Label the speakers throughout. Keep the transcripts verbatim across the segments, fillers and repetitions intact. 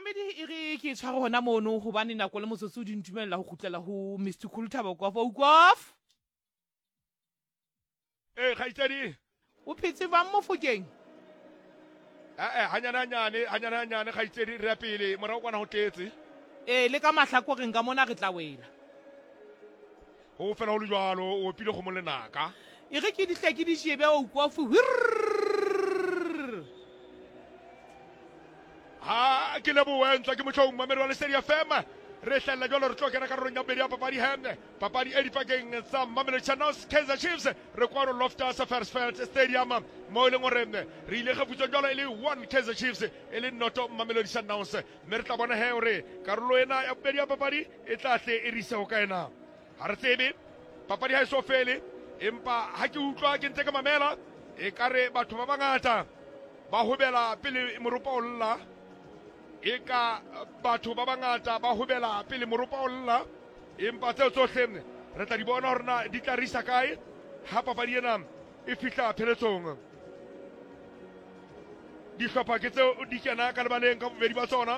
Speaker 1: Mamedi e re ke tshware hona mono hobane nako le motsotso o di ntumella ho kgutlela ho Mister Khuluthabo Kof Kof.
Speaker 2: Eh khaitsedi.
Speaker 1: O phetse bang mo Fokeng?
Speaker 2: Eh eh hanyana nyane hanyana nyane khaitsedi re ya pele morao kwana ho tetse.
Speaker 1: Eh le ka mahlako re nka mona re tla wela.
Speaker 2: Ho fela ho le jwalo o pile go mo lenaka.
Speaker 1: E re ke di hle ke di shebe o Kof.
Speaker 2: Ha ke le boentswa ke motlhong mamedi wa Lesedi F M re hlalla jwalo re tlo kena ka rona bedi ya papadi hemne papadi e dipakeng tsa Mamelodi Sundowns Kaizer Chiefs re kwano Loftus Versfeld Stadium mo le ngoremne re ile ga butsa jwalo e le one Kaizer Chiefs e le noto Mamelodi Sundowns me re tla bona he hore karolo ena ya bedi ya papadi e tla tle e rise ho kaena ha re tsebe papadi ha e so fele empa ha ke utlwa ke ntse ka mamela e kare batho ba bangata ba hobela pele moropa o lla eka batho ba bangata ba hobela pele moropa o lla empa tseo tsohle re tla di bona hore na di tla risa kae ha papadi ena e fihla pheletsong di hlopha ke tseo di kena ka lebaleng ka bobedi ba tsona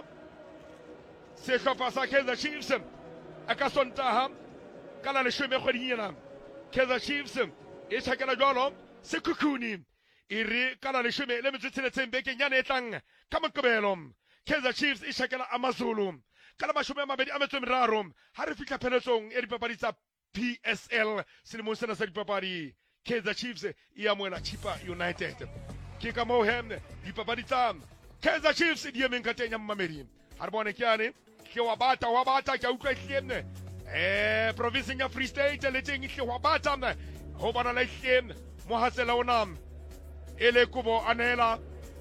Speaker 2: sehlopha sa Kaizer Chiefs a ka Sontaha ka la leshome kgweding ena Kaizer Chiefs e tshakela jwalo sekhukhuni e re ka la leshome le metso e tsheletseng bekeng yane e tlang ka Moqebelo Kaizer Chiefs e shakela Amazulu ka la mashome a mabedi a metso e meraro ha re fihla pheletsong e dipapadi tsa P S L selemong sena sa dipapadi Kaizer Chiefs e amohela Chippa United ke ka moo hemne dipapadi tsa Kaizer Chiefs di emeng ka teng ya Mamedi ha re bone ke yane ke wa bata wa bata ke utlwa ehlenne eh province ya Free State le teng ehle wa bata ho bana la ehlenne mo hasela ona ele kubo anela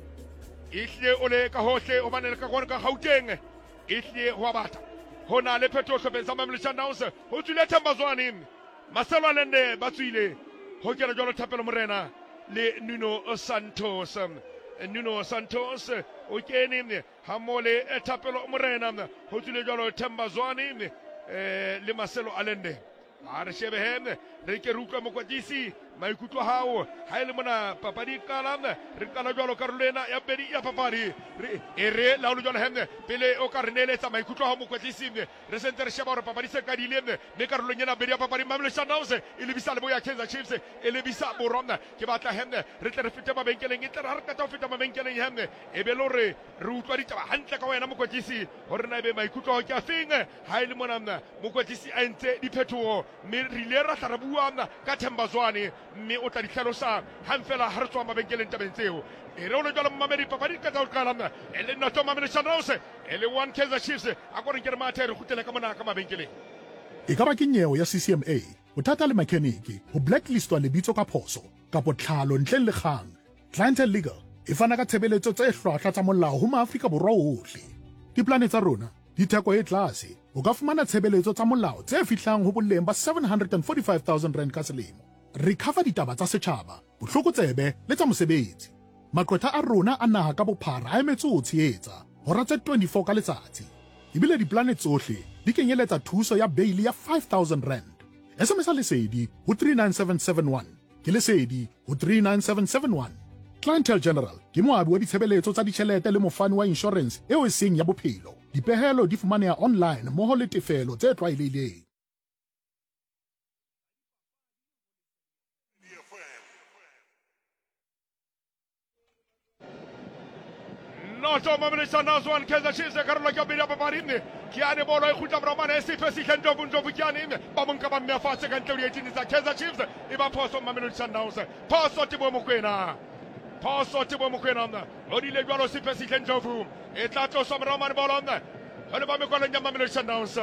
Speaker 2: ihle ole ka hohle o banele ka gona ka Gauteng ihle ho bata hona le phetho hlopeng sa Mamelodi Sundowns ho tswile Thambazwane Marcelo Alende ba tswile ho kena jwalo Thapelo Morena le Nuno Santos Nuno Santos o kene ha mole Thapelo Morena ho tswile jwalo Thambazwane eh le Marcelo Alende a re shebe hemne re ke rutlwa mokwatisi maikutlo hao ha ile mona papadi kala re kala jwalo karolena ya bedi ya papadi re ere la lo jwalo hemne pele o ka re neletsa maikutlo ha mokwatisi re sente re sheba hore papadi se ka dileme me karolong ya bedi ya papadi Mamelodi Sundowns e le bisa le boya Kaizer Chiefs e le bisa borona ke batla hemne re tle re fete mabenkeleng e tle re ka ta feta mabenkeleng hemne e be lo re re utlwa ditaba hantle ka wena mokwatisi hore na be maikutlo ke afeng ha ile mona mokwatisi a ntse diphethoho me rile ra tla re bua ka Thambazwane mme o tla di hlalosa hang fela ha re tswa mabenkeleng tabeng tseo e re o le jwalo Mamedi papadi ka tsa o qala e le noto Mamelodi Sundowns e le one Kaizer Chiefs a gore ke re mathe re khutela ka mona ka mabenkeleng
Speaker 3: e ka ba ke nyeho ya C C M A bothata le mechanic ho blacklistwa lebitso ka phoso ka potlhalo ntleng le kgang Clientele Legal e fana ka tshebeletso tse hlwahlwa tsa molao ho maAfrika Borwa ohle diplane tsa rona di theko e tlase o ka fumana tshebeletso tsa molao tse fihlang ho boleng ba seven hundred forty-five thousand rand ka selemo re cover ditaba tsa setjhaba bohlokotsebe le tsa mosebetsi maqwetha a rona a naha ka bophara a emetse ho tshehetsa hora tse twenty-four ka letsatsi ebile diplane tsohle di kenyeletsa thuso ya bail ya five thousand rand S M S lesedi ho three nine seven seven one ke lesedi ho three nine seven seven one Clientele General ke moabi wa ditshebeletso tsa ditjhelete le mofani wa insurance eo e seng ya bophelo dipehelo di fumaneha online mmoho le tefelo tse tlwaelehileng
Speaker 2: noto Mamelodi Sundowns one Kaizer Chiefs karolo ka bedi ya papadi ke ane bolo e khutla bromane se fe se hlendo bunjo bukiane ba monka ba mmea fatshe ka ntle le eighteen tsa Kaizer Chiefs e ba phoso Mamelodi Sundowns phoso Tibo Mokoena phoso Tibo Mokoena o dile jwalo se fe se hlendo fu e tla tlosa bromane bolo nna hone ba me kola nya Mamelodi Sundowns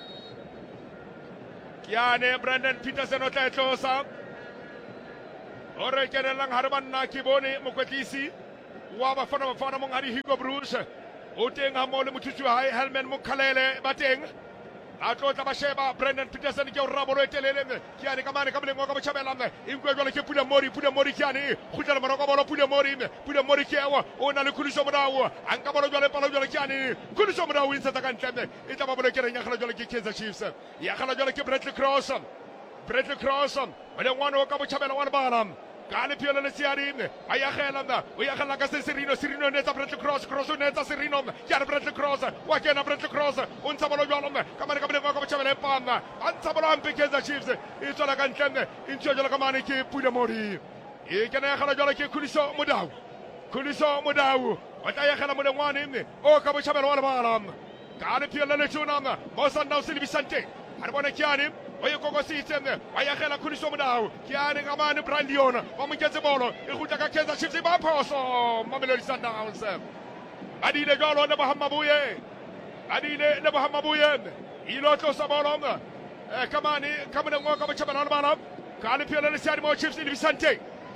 Speaker 2: ke ane Brandon Peterson o tla tlosa ore kenelang ha re banna ke bone mokwetlisi wa bafana bafana mo ngadi Hugo Bruce o teng ha mo le mothusi wa hae Helman Mokhalele ba teng a tlotla ba sheba Brandon Peterson ke o rabolo etelele ke ane ka mane ka boleng ka botjhabela e nkwe jwale ke Pula Mori Pula Mori ke ane khutla moroko bolo Pula Mori Pula Mori ke wa o na le Khuliso Modau a nka bolo jwale palo jwale ke ane Khuliso Modau intsa ka ntle e tla ba bolo ke reng ya khala jwale ke Kaizer Chiefs ya khala jwale ke Bradley Cross Bradley Cross ba le ngwana ka botjhabela wa bana ka lepheo le lesiadi ba ya gela mna o ya gela ka se Serino Serino netsa Bradley Cross Cross o netsa Serino ke re Bradley Cross wa kena Bradley Cross o ntsha bolo jalo mna ka mane ka bone go ba tshebele pamna ba ntsha bolo ampe Kaizer Chiefs e tswela ka ntle e ntse jalo ka mane ke Pula Mori e kena ya gela jalo ke Khuliso Modau Khuliso Modau o tla ya gela mo lengwane o ka bo tshebele wa le bala ka lepheo le letshona mna mo Sundowns le Bisante a re bone Kiani o ye kokositse wa ya gela Khuliso Modau Kiani ka mane Brian Leon wa mo nketse bolo e gutla ka Kaizer Chiefs ba phoso Mamelodi Sundowns adile jalo ne ba Hamabuye adile ne ba Hamabuye ilo tlosa bolo e ka mane ka mane ngo ka bo tshebela le bala ka lepheo le lesiadi mo Chiefs le Bisante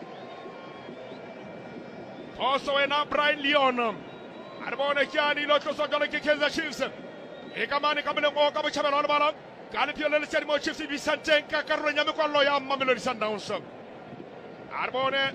Speaker 2: phoso wena Brian Leon a re bone Kiani ilo tlosa jalo ke Kaizer Chiefs e ka mane ka mane ngo ka bo tshebela le bala ka lepheo le lesiadi mo Chiefs le Bisante ka karolong ya mekwallo ya Mamelodi Sundowns a re bone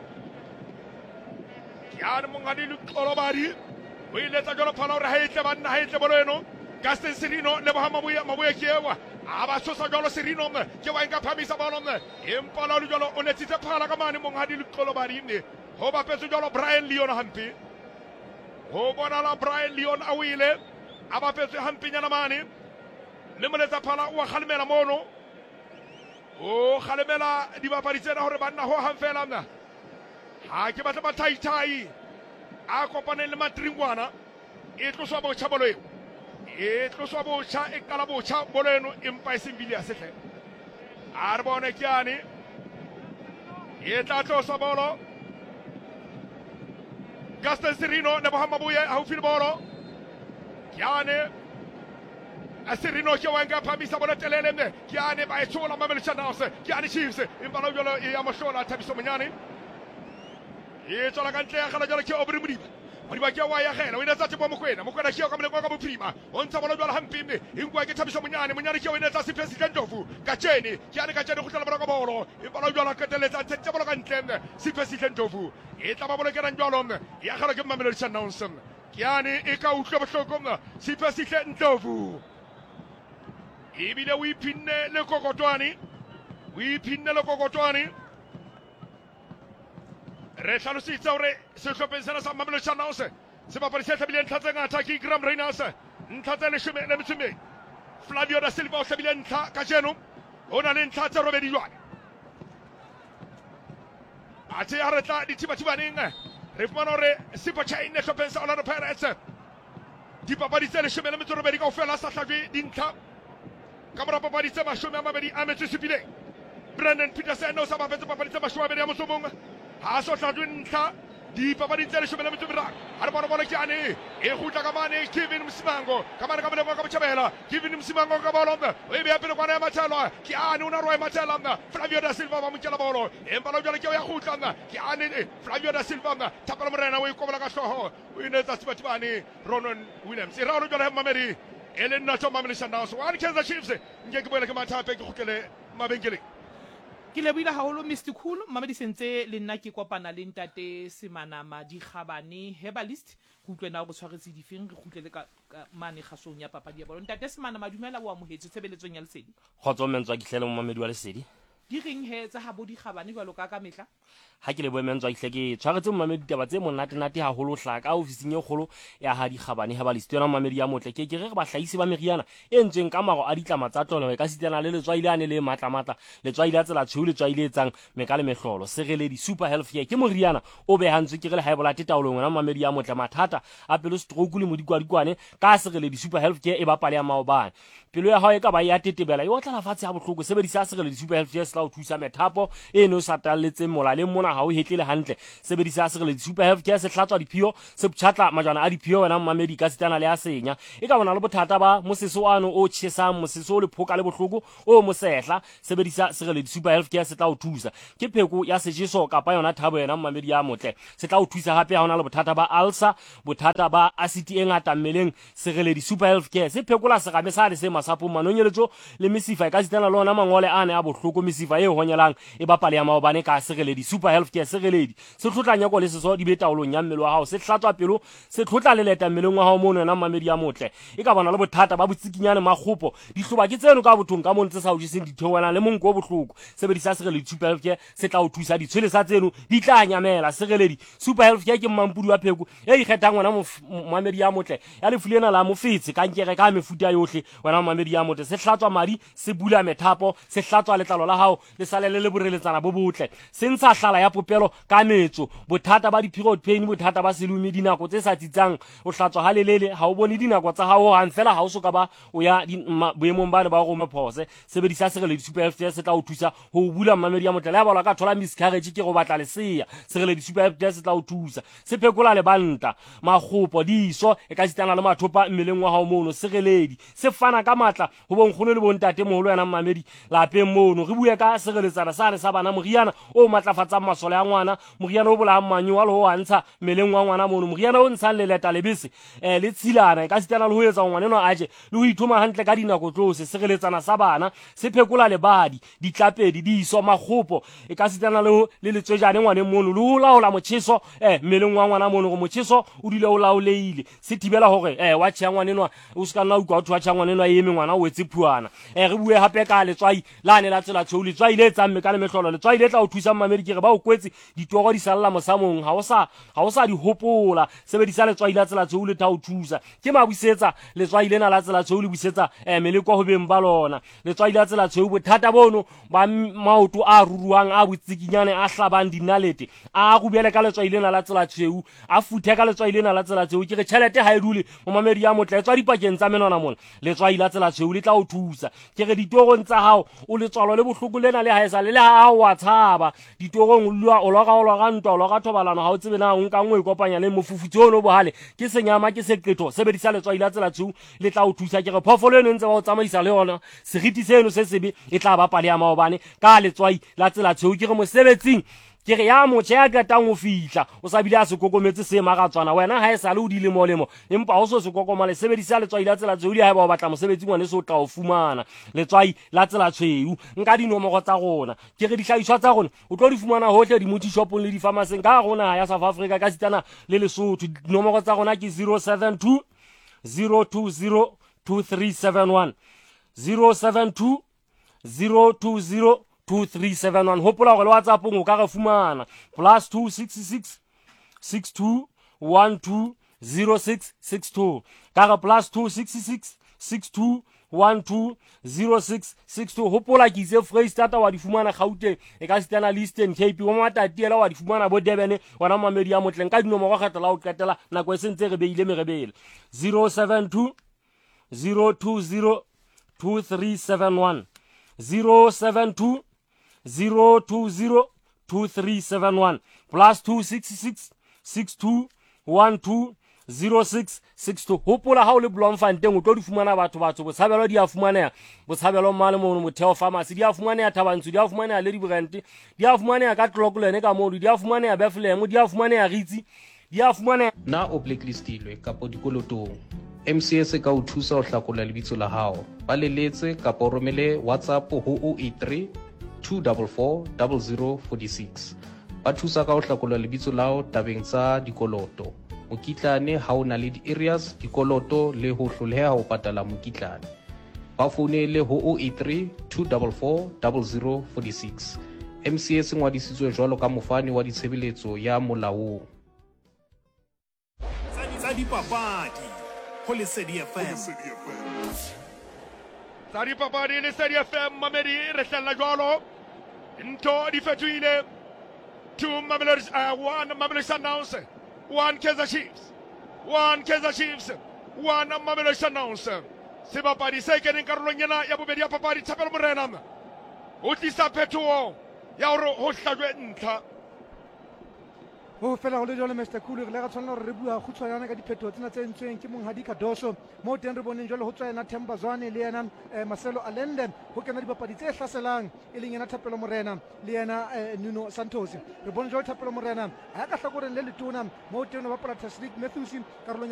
Speaker 2: Kiani mongadi Lukolobadi o ile tsa jalo phana o re ha etle banna ha etle bolo eno Gaston Serino le ba Mabuya Mabuya ke ewa a ba tsosa jalo Serino ke wa nka phamisa bolo empa la jalo o netsitse phala ka mane mongadi Lukolobadi ne ho ba petso jalo Brian Leon hampe ho bona la Brian Leon a wile a ba petso hampe nyana mane le moletsa phala o khalemela mono o khalemela di ba paritse na hore banna ho hamfela mna ha ke batla ba thai thai a kopane le matringwana e tloswa bo chabolo e tloswa bo cha e kala bo cha boleno empa isimbili ya sehle a re bone Kiani e tla tloswa bolo Gaston Serino ne ba Mabuya ha ufile bolo Kiani a Serino ke wanga phamisa bolo telele mne Kiani ba e tshola Mamelodi Sundowns Kiani Chiefs empa lo jolo e ya mashola Thabiso Monyane e tswela ka ntle ya gala jalo ke Aubrey Modiba Modiba ke wa ya gela o ine tsa tsepo Mokwena Mokwena ke ka mole kwa bo prima o ntsha bolo jalo hampe mme e ngwa ke Thabiso Monyane Monyane ke o ine tsa Sipesi Tlendofu ka Tjeni ke ane ka Tjeni go tla bolo ka bolo e bolo jalo ka teletsa tse bolo ka ntle mme Sipesi Tlendofu e tla ba bolo ke rang jalo mme ya gala ke Mamelodi Sundowns ke ane e ka utlwa bohloko mme Sipesi Tlendofu e bile o iphinne le kokotwane o iphinne le kokotwane re hlalositse hore sehlopheng sena sa Mamelodi Sundowns se bapadi se hlabileng ntlha tse ngata ke Graham Reynolds ntlha tse leshome le metso e mmedi Flavio da Silva o hlabile ntlha kajeno o na le ntlha tse robedi jwale athe ha re tla dithibathibaneng re fumana hore Super Chain hlopheng sa Orlando Pirates dipapadi tse leshome le metso e robedi kaofela sa hlajwe dintlha ka mora papadi tse mashome a mabedi a metso e supileng Brandon Peterson o sa bapetse papadi tse mashome a mabedi a motso o mong ha so hlajwe ntlha dipapadi tse leshome le metso e meraro ha re bona bolo Kiani e gutla ka mane Kevin Msimango ka mane ka mane ka botjhabela Kevin Msimango ka bolo o e beya pele kwana ya Mathelwa Kiani una rwa Mathelwa Flavio da Silva ba mokela bolo empa lo jwale ke ya gutla Kiani Flavio da Silva Thapelo Morena o ikobela ka hloho o inetsa Sibatibane Ronan Williams e ra lo jwale Mamedi e le nna tso Mamelodi Sundowns wa Kaizer Chiefs nke ke boela ke mathape ke gotlele mabenkeleng
Speaker 1: ke lebohile haholo Mister Cool Mamedi sentse le nna ke kopana le ntate Semanama Dikgabane Herbalist go utlwena go tshwaretse difeng re khutlele ka mane gasong ya papadi ya bolo ntate Semanama dumela bo amohetse tshebeletsong ya Lesedi
Speaker 4: khotso mentswa ke hlele mo Mamedi wa Lesedi
Speaker 1: di reng he tsa ha bo Dikgabane jwalo ka ka mehla
Speaker 4: ha ke le boementswa ke hle ke tshwaretse mo Mamedi taba tse monate nate haholo hla ka ofising e kgolo ya ha Dikgabane Herbalist yona Mamedi ya motle ke ke re ba hlahisi ba meriana e ntseng ka mago a ditlama tsa tolo e ka sitana le letswaile ane le matla matla letswaile a tsela tsheu letswaile etsang meka le mehlolo sereledi Super Health Care ke moriana o be hantswe ke re le haebola tetaolong na Mamedi ya motle mathata a pelo stroke le modikwadikwane ka sereledi Super Health Care e ba pale ya maobane pelo ya hao e ka ba ya tetebela e o tla lafatse ya bohloko sebedisa sereledi Super Health Care sla o thusa methapo e no satalletse mola le mona ha o hetlele hantle sebedisa sereledi Super Health Care se hlatswa diphio se botjhatla majwana a diphio wena Mamedi ka sitana le a senya e ka bona le bothata ba moseso ano o tshesang moseso le phoka le bohloko o mosehla sebedisa sereledi Super Health Care se tla o thusa ke pheko ya sejeso kapa yona thabo yena Mamedi ya motle se tla o thusa hape ha ona le bothata ba ulcer bothata ba acid e ngata mmeleng sereledi Super Health Care se phekola serame sa le se masapo manonyeletso le mesifa ka sitana le ona mangole ane a bohloko mesifa receiver e honyelang e bapale ya maobane ka sereledi Super Healthcare sereledi se tlhotlanya go le seso di be taolong ya mmele wa hao se hlatswa pelo se tlhotla le leta mmeleng wa hao mo nona mamedi ya motle e ka bona le bothata ba botsikinyane magopo di hloba ke tseno ka bothong ka montse sa o diseng di thewana le monko o bohloko sebedisa sereledi Super Healthcare se tla o thusa di tshwele sa tseno di tla nyamela sereledi Super Healthcare ke mampudi wa pheko e ikgethang wena mamedi ya motle ya le fulena la mofetse ka nkere ka mefuta yohle wena mamedi ya motle se hlatswa madi se bula methapo se hlatswa letlalo la hao le salele le boreletsana bo botle se ntsha hlala ya popelo ka metso bothata ba di-period pain bothata ba selumi dinako tse sa tsitsang o hlatswa halelele ha o bone dinako tsa hao hang fela ha o soka ba o ya boemong bane ba go mphose sebedisa sereledi Super Healthcare se tla o thusa ho bula mamedi ya motle le ba la ka thola miscarriage ke go batla leseya sereledi Super Healthcare se tla o thusa se phekola le banta magopo diso e ka tsitana le mathopa mmeleng wa hao mono sereledi se fana ka matla ho bonkgono le bontate moholo yana mamedi lapeng mono re bua ka sereletsana sa re sa bana moriana o matlafatsa masole ya ngwana moriana o bola manyu wa le ho antsha meleng wa ngwana mono moriana o ntsha le leta lebese eh le tshilana ka tsitana le ho etsa ngwana no aje le ho ithoma hantle ka dinako tlose sereletsana sa bana se phekola le badi ditlapedi di iso magopo e ka tsitana le le letswejane ngwane mono le ho laola mocheso eh meleng wa ngwana mono go mocheso o dile o laoleile se thibela hore eh wa tshya ngwane no o ska nna utlwa o tshya ngwane no e eme ngwana o etse phuana eh re bue hape ka letswai la ne la tsela tshou letswai le tsa mme ka le mehlolo letswai le tla o thusa mamedi ke re ba o kwetse ditoro di salla mosamong ha o sa ha o sa di hopola sebedisa letswai la tsela tshou le tla o thusa ke mabusetsa letswai lena la tsela tshou le busetsa eh meleko ho beng ba lona letswai la tsela tshou bothata bono ba maoto a ruruang a botsikinyane a hlabang dinalete a go bele ka letswai lena la tsela tshou a futhe ka letswai lena la tsela tshou ke re tšhelete ha e dule mo mamedi ya motle tswa dipakeng tsa menona mona letswai la tsela tshou le tla o thusa ke re ditorong tsa hao o le tswalo le bohloko lena le haesa le le ha wa tshaba ditorong o lwa o loga o loga ntwa o loga thobalano ha o tsebe na o nka ngwe kopanya le mofufutsi ono bohale ke senyama ke seqetho sebedisa letswai la tsela tshou le tla o thusa ke re phofolo eno ntse ba o tsamaisa le yona seriti seno se sebe e tla ba pale ya maobane ka letswai la tsela tshou ke re mosebetsing ke re ya motho ya gatang o fihla o sa bile a se kokometse se magatswana wena ha e sa le o dile molemo empa o so se kokoma le sebedisa letswai la tsela tshou di ha ba o batla mosebetsi ngwane se o tla o fumana letswai la tsela tshweu nka dinomoro tsa rona ke re dihlahiswa tsa rona o tlo di fumana hohle di multi shopong le di pharmacy ka rona ya South Africa ka sitana le Lesotho dinomoro tsa rona ke zero seven two zero two zero two three seven one zero seven two zero two zero two three seven one hopola go le WhatsApp o ka re fumana plus two six six six two one two zero six six two ka re plus two six six six two one two zero six six two hopola ke se Freestata wa di fumana Gauteng e ka sitana Eastern Cape wa matatiela wa di fumana bo Durban wana mamedi ya motleng ka dinomoro ga tla o qetela nako e sentse re beile merebele zero seven two zero two zero two three seven one zero seven two zero two zero two three seven one plus two six six six two one two zero six six two hopola ha o le Bloemfontein o tlo di fumana batho batho botshabelo di a fumaneha botshabelo mane mo motheo pharmacy di a fumaneha Thabantsho di a fumaneha le di Brand di a fumaneha ka Clockland ka mo di a fumaneha Bethlehem di a fumaneha Ritsi di a fumaneha
Speaker 5: na o blacklistilwe kapo dikolotong M C S ka o thusa o hlakola lebitso la hao ba leletse kapo romele WhatsApp ho zero eight three two four four zero zero four six ba thusa ka o hlakola lebitso lao tabeng tsa dikoloto mokitlane ha o na le di-areas dikoloto le ho hloleha ho patala mokitlane ba founele ho zero eight three two four four zero zero four six M C S ngwadisitswe jwalo ka mofani wa ditshebeletso ya molaong
Speaker 6: tsa dipapadi ho Lesedi F M
Speaker 2: tsa dipapadi Lesedi F M mamedi re hlalla jwalo ntho di fetohile two Mamelodi uh, one Mamelodi Sundowns one Kaizer Chiefs one Kaizer Chiefs one Mamelodi Sundowns sebapadi se keneng karolong ena ya bobedi ya papadi Thapelo Morena o tlisa phetoho ya hore ho hlajwe ntlha
Speaker 7: o fela go le jole Mister Khulu re le ga tshwana re bua khutshwana ka diphetho tsena tse ntsweng ke monghadi Kadoso mo teng re boneng jole ho tswa ena Themba Zwane le ena Marcelo Allende ho kena dipapadi tse hlaselang e leng ena Thapelo Morena le ena Nuno Santos re bone jole Thapelo Morena ha ka hlakoreng le letona mo teng ba Patrick Matthews karolong